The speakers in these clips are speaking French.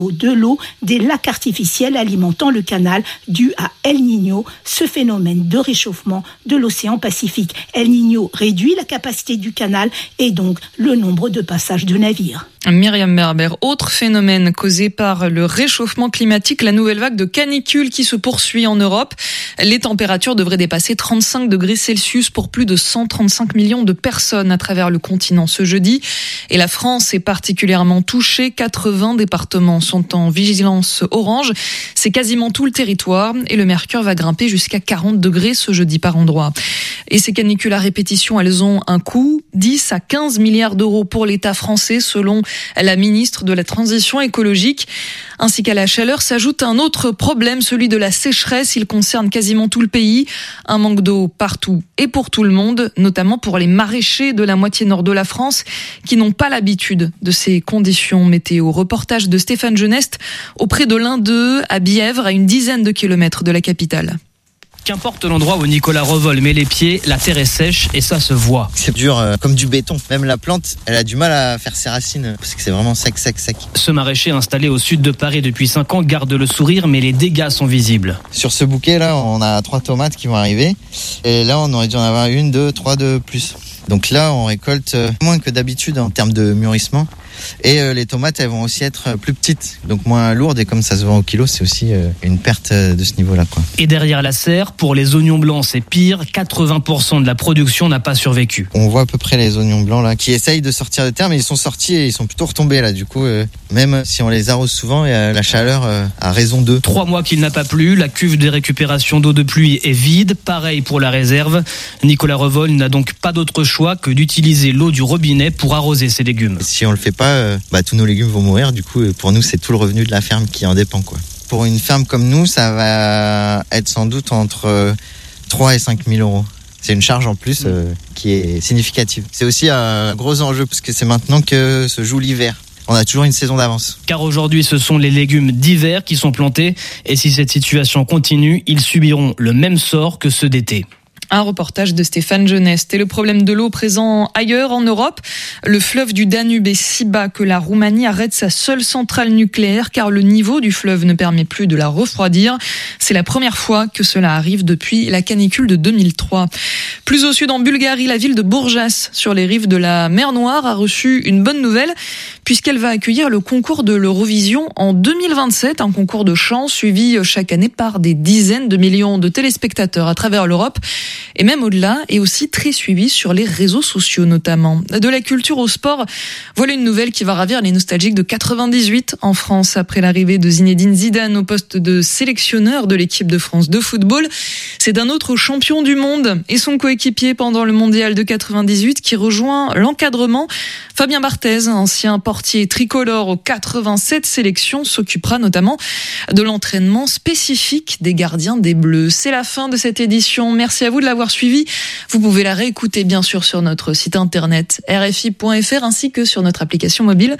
de l'eau des lacs artificiels alimentant le canal dû à El Niño, ce phénomène de réchauffement de l'océan Pacifique. El Niño réduit la capacité du canal et donc le nombre de passages de navires. Myriam Berber, autre phénomène causé par le réchauffement climatique, la nouvelle vague de canicule qui se poursuit en Europe. Les températures devraient dépasser 35 degrés Celsius pour plus de 135 millions de personnes à travers le continent ce jeudi. Et la France est particulièrement touchée. 80 départements sont en vigilance orange. C'est quasiment tout le territoire et le mercure va grimper jusqu'à 40 degrés ce jeudi par endroit. Et ces canicules à répétition, elles ont un coût, 10 à 15 milliards d'euros pour l'État français selon la ministre de la Transition écologique. Ainsi qu'à la chaleur s'ajoute un autre problème, celui de la sécheresse. Il concerne quasiment tout le pays. Un manque d'eau partout et pour tout le monde, notamment pour les maraîchers de la moitié nord de la France qui n'ont pas l'habitude de ces conditions météo. Reportage de Stéphane Geneste auprès de l'un d'eux à Bièvre, à une dizaine de kilomètres de la capitale. Qu'importe l'endroit où Nicolas Revol met les pieds, la terre est sèche et ça se voit. C'est dur comme du béton. Même la plante, elle a du mal à faire ses racines parce que c'est vraiment sec. Ce maraîcher installé au sud de Paris depuis 5 ans garde le sourire, mais les dégâts sont visibles. Sur ce bouquet là, on a 3 tomates qui vont arriver. Et là, on aurait dû en avoir 1, 2, 3 de plus. Donc là, on récolte moins que d'habitude en termes de mûrissement. Et les tomates, elles vont aussi être plus petites, donc moins lourdes. Et comme ça se vend au kilo, c'est aussi une perte de ce niveau-là, quoi. Et derrière la serre, pour les oignons blancs, c'est pire. 80% de la production n'a pas survécu. On voit à peu près les oignons blancs là qui essayent de sortir de terre, mais ils sont sortis et ils sont plutôt retombés là. Du coup, même si on les arrose souvent, la chaleur a raison d'eux. 3 mois qu'il n'a pas plu, la cuve de récupération d'eau de pluie est vide. Pareil pour la réserve. Nicolas Revol n'a donc pas d'autre choix que d'utiliser l'eau du robinet pour arroser ses légumes. Si on le fait pas, tous nos légumes vont mourir. Du coup, pour nous, c'est tout le revenu de la ferme qui en dépend, quoi. Pour une ferme comme nous, ça va être sans doute entre 3 et 5 000 euros. C'est une charge en plus qui est significative. C'est aussi un gros enjeu parce que c'est maintenant que se joue l'hiver. On a toujours une saison d'avance. Car aujourd'hui, ce sont les légumes d'hiver qui sont plantés. Et si cette situation continue, ils subiront le même sort que ceux d'été. Un reportage de Stéphane Geneste. Et le problème de l'eau présent ailleurs en Europe, le fleuve du Danube est si bas que la Roumanie arrête sa seule centrale nucléaire car le niveau du fleuve ne permet plus de la refroidir. C'est la première fois que cela arrive depuis la canicule de 2003. Plus au sud, en Bulgarie, la ville de Bourjas, sur les rives de la mer Noire, a reçu une bonne nouvelle puisqu'elle va accueillir le concours de l'Eurovision en 2027, un concours de chant suivi chaque année par des dizaines de millions de téléspectateurs à travers l'Europe. Et même au-delà, et aussi très suivi sur les réseaux sociaux notamment. De la culture au sport, voilà une nouvelle qui va ravir les nostalgiques de 98 en France après l'arrivée de Zinedine Zidane au poste de sélectionneur de l'équipe de France de football. C'est d'un autre champion du monde et son coéquipier pendant le mondial de 98 qui rejoint l'encadrement. Fabien Barthez, ancien portier tricolore aux 87 sélections, s'occupera notamment de l'entraînement spécifique des gardiens des Bleus. C'est la fin de cette édition. Merci à vous de l'avoir suivi. Vous pouvez la réécouter bien sûr sur notre site internet rfi.fr ainsi que sur notre application mobile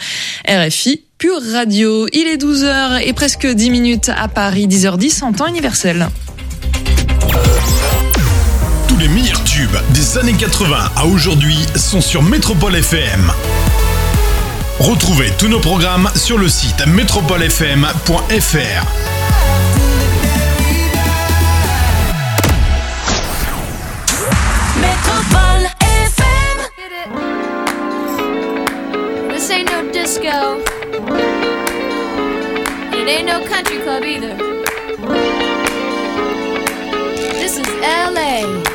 RFI Pure Radio. Il est 12h et presque 10 minutes à Paris, 10h10 en temps universel. Tous les meilleurs tubes des années 80 à aujourd'hui sont sur Métropole FM. Retrouvez tous nos programmes sur le site metropolefm.fr. Metropole FM. This ain't no disco. It ain't no country club either. This is LA.